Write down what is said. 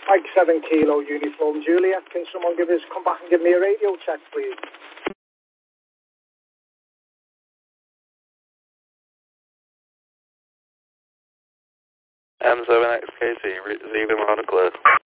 Mike 7 Kilo Uniform Juliet. Can someone come back and give me a radio check, please? M7XKC, receiving loud and clear.